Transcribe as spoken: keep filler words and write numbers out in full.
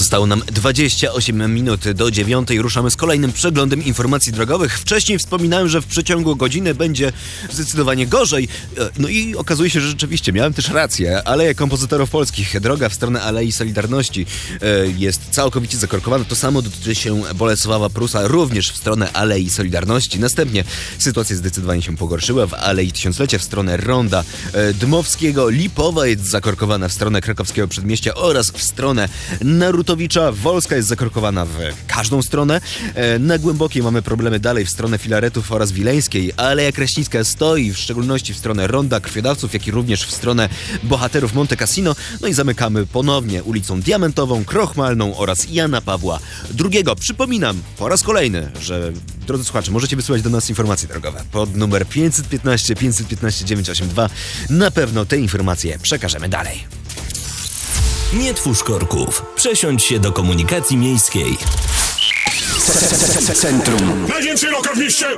Zostało nam dwadzieścia osiem minut do dziewiątej. Ruszamy z kolejnym przeglądem informacji drogowych. Wcześniej wspominałem, że w przeciągu godziny będzie zdecydowanie gorzej. No i okazuje się, że rzeczywiście miałem też rację. Aleja Kompozytorów Polskich, droga w stronę Alei Solidarności jest całkowicie zakorkowana. To samo dotyczy się Bolesława Prusa, również w stronę Alei Solidarności. Następnie sytuacja zdecydowanie się pogorszyła w Alei Tysiąclecia w stronę Ronda Dmowskiego. Lipowa jest zakorkowana w stronę Krakowskiego Przedmieścia oraz w stronę Narutowicza. Wolska jest zakorkowana w każdą stronę. Na Głębokiej mamy problemy dalej w stronę Filaretów oraz Wileńskiej. Aleja Kraśnicka stoi w szczególności w stronę Ronda Krwiodawców, jak i również w stronę Bohaterów Monte Cassino. No i zamykamy ponownie ulicą Diamentową, Krochmalną oraz Jana Pawła drugiego. Przypominam po raz kolejny, że drodzy słuchacze, możecie wysyłać do nas informacje drogowe pod numer pięćset piętnaście pięćset piętnaście dziewięćset osiemdziesiąt dwa. Na pewno te informacje przekażemy dalej. Nie twórz korków. Przesiądź się do komunikacji miejskiej. Centrum. Najwięcej loka w mieście!